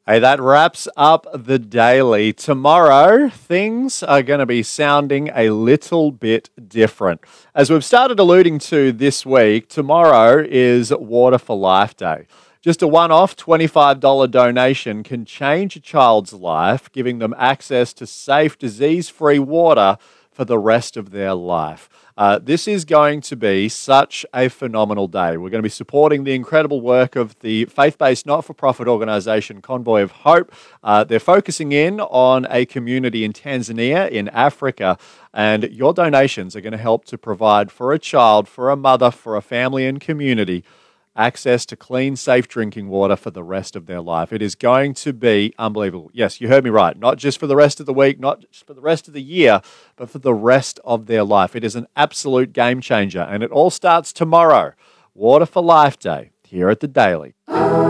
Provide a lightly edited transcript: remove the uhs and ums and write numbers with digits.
Hey, that wraps up the daily. Tomorrow, things are going to be sounding a little bit different. As we've started alluding to this week, tomorrow is Water for Life Day. Just a one-off $25 donation can change a child's life, giving them access to safe, disease-free water for the rest of their life. This is going to be such a phenomenal day. We're going to be supporting the incredible work of the faith-based not-for-profit organisation Convoy of Hope. They're focusing in on a community in Tanzania, in Africa, and your donations are going to help to provide for a child, for a mother, for a family and community access to clean, safe drinking water for the rest of their life. It is going to be unbelievable. Yes, you heard me right. Not just for the rest of the week, not just for the rest of the year, but for the rest of their life. It is an absolute game changer, and it all starts tomorrow. Water for Life Day here at The Daily.